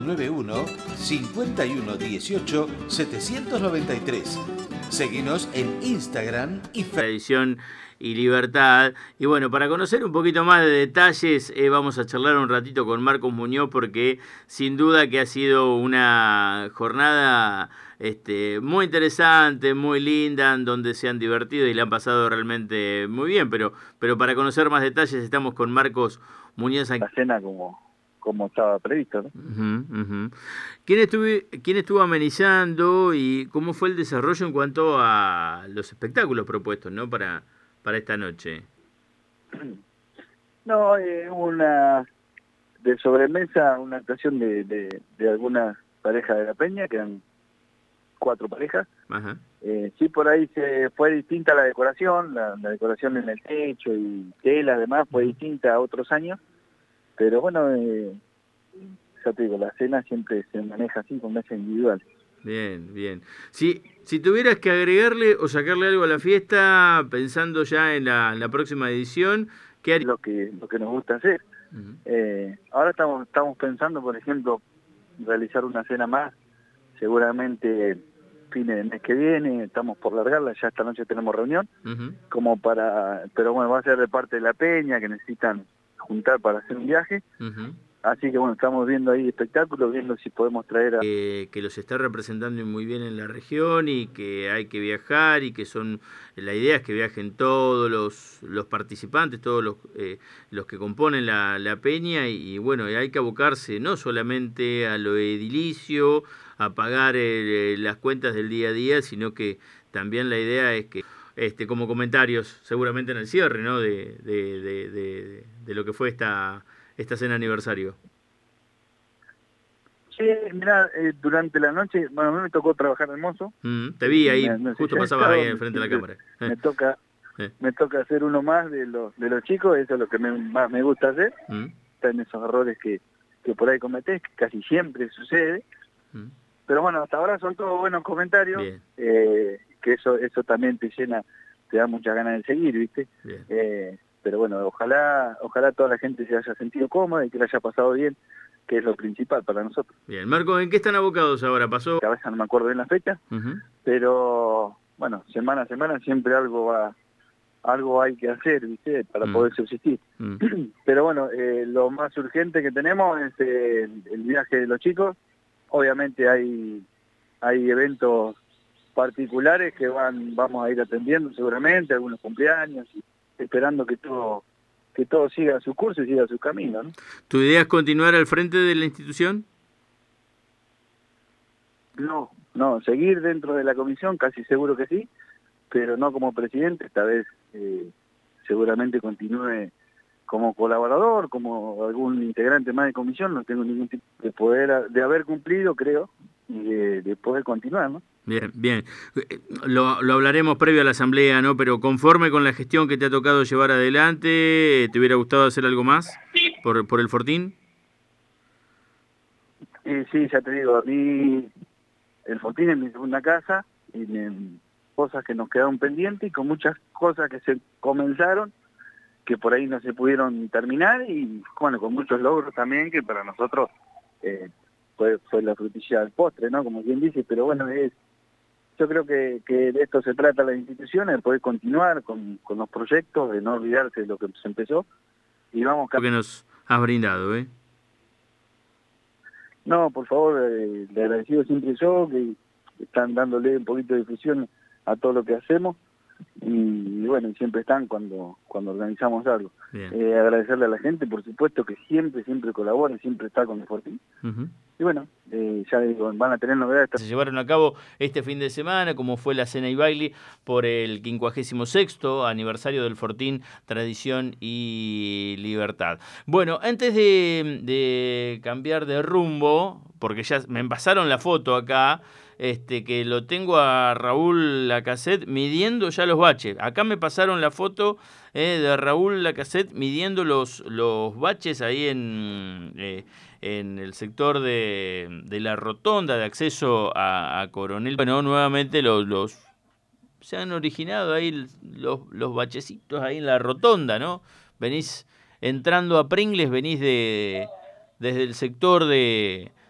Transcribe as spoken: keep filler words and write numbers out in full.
noventa y uno, cincuenta y uno dieciocho, setecientos noventa y tres. Seguinos en Instagram y Facebook. Tradición y libertad. Y bueno, para conocer un poquito más de detalles, eh, vamos a charlar un ratito con Marcos Muñoz, porque sin duda que ha sido una jornada este, muy interesante, muy linda, en donde se han divertido y la han pasado realmente muy bien. Pero, pero para conocer más detalles estamos con Marcos Muñoz. La cena como, como estaba previsto, ¿no? Uh-huh, uh-huh. ¿Quién, estuvo, ¿Quién estuvo amenizando y cómo fue el desarrollo en cuanto a los espectáculos propuestos, ¿no? para, para esta noche? No, eh, una de sobremesa, una actuación de, de, de algunas parejas de la Peña, que eran cuatro parejas. Ajá. Eh, sí, por ahí se fue distinta la decoración, la, la decoración en el techo y tela, además, fue distinta a otros años. Pero bueno, eh, ya te digo, la cena siempre se maneja así, con mesa individual. Bien, bien. Si, si tuvieras que agregarle o sacarle algo a la fiesta, pensando ya en la, en la próxima edición, ¿qué harías? Lo que, lo que nos gusta hacer. Uh-huh. eh, ahora estamos, estamos pensando, por ejemplo, realizar una cena más, seguramente fines del mes que viene, estamos por largarla, ya esta noche tenemos reunión, uh-huh. como para, pero bueno, va a ser de parte de la Peña, que necesitan juntar para hacer un viaje. Uh-huh. Así que bueno, estamos viendo ahí espectáculos, viendo si podemos traer a... Eh, que los está representando muy bien en la región y que hay que viajar y que son... La idea es que viajen todos los, los participantes, todos los, eh, los que componen la, la peña y, y bueno, hay que abocarse no solamente a lo edilicio, a pagar eh, las cuentas del día a día, sino que también la idea es que, este, como comentarios, seguramente en el cierre, ¿no? de, de, de, de, de lo que fue esta... esta cena aniversario. Sí, mira, eh, durante la noche, bueno, a mí me tocó trabajar de mozo. Mm, te vi ahí, me, me justo pasabas ahí enfrente de la cámara. Eh. Me toca eh. me toca hacer uno más de los de los chicos, eso es lo que me, más me gusta hacer. Mm. Están esos errores que, que por ahí cometés, que casi siempre sucede. Mm. Pero bueno, hasta ahora son todos buenos comentarios, eh, que eso eso también te llena, te da muchas ganas de seguir, ¿viste? Eh, pero bueno, ojalá ojalá toda la gente se haya sentido cómoda y que la haya pasado bien, que es lo principal para nosotros. Bien, Marco, ¿en qué están abocados ahora? ¿Pasó? A veces no me acuerdo bien la fecha, uh-huh. pero bueno, semana a semana siempre algo va, algo hay que hacer, ¿viste? Para uh-huh. poder subsistir. Uh-huh. Pero bueno, eh, lo más urgente que tenemos es eh, el, el viaje de los chicos. Obviamente hay, hay eventos particulares que van vamos a ir atendiendo seguramente, algunos cumpleaños, y esperando que todo que todo siga su curso y siga su camino, ¿no? ¿Tu idea es continuar al frente de la institución? No, no, seguir dentro de la comisión, casi seguro que sí, pero no como presidente, esta vez eh, seguramente continúe como colaborador, como algún integrante más de comisión, no tengo ningún tipo de poder, de haber cumplido, creo, y de, de poder continuar, ¿no? Bien, bien. Lo, lo hablaremos previo a la asamblea, ¿no? Pero conforme con la gestión que te ha tocado llevar adelante, ¿te hubiera gustado hacer algo más por, por el Fortín? Eh, sí, ya te digo, a mí el Fortín es mi segunda casa, y me, cosas que nos quedaron pendientes y con muchas cosas que se comenzaron, que por ahí no se pudieron terminar y bueno, con muchos logros también que para nosotros eh, fue, fue la frutilla del postre, ¿no? Como quien dice, pero bueno, es yo creo que, que de esto se trata las instituciones, de poder continuar con, con los proyectos, de no olvidarse de lo que se empezó y vamos... Lo que nos has brindado, ¿eh? No, por favor, eh, le agradecido siempre yo, que están dándole un poquito de difusión a todo lo que hacemos y, y bueno, siempre están cuando cuando organizamos algo. Eh, agradecerle a la gente, por supuesto, que siempre, siempre colabora, siempre está con el Fortín. Uh-huh. Y bueno, eh, ya digo, van a tener novedades. Se llevaron a cabo este fin de semana, como fue la cena y baile por el quincuagésimo sexto aniversario del Fortín, Tradición y Libertad. Bueno, antes de, de cambiar de rumbo, porque ya me pasaron la foto acá, este que lo tengo a Raúl Lacassette midiendo ya los baches. Acá me pasaron la foto eh, de Raúl Lacassette midiendo los, los baches ahí en... Eh, en el sector de, de la rotonda de acceso a, a Coronel. Bueno, nuevamente los, los se han originado ahí los, los bachecitos ahí en la rotonda, ¿no? Venís entrando a Pringles, venís de desde el sector de,